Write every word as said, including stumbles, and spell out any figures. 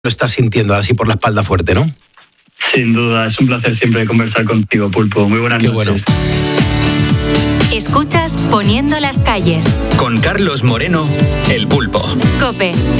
lo estás sintiendo así por la espalda fuerte, ¿no? Sin duda, es un placer siempre conversar contigo, Pulpo. Muy buenas Qué noches. bueno. Escuchas Poniendo las calles. Con Carlos Moreno, El Pulpo. COPE,